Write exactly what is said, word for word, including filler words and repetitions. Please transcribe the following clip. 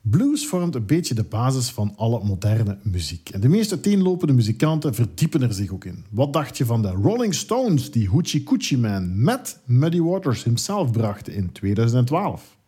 Blues vormt een beetje de basis van alle moderne muziek. En de meest uiteenlopende muzikanten verdiepen er zich ook in. Wat dacht je van de Rolling Stones die Hoochie Coochie Man met Muddy Waters himself brachten in tweeduizend twaalf?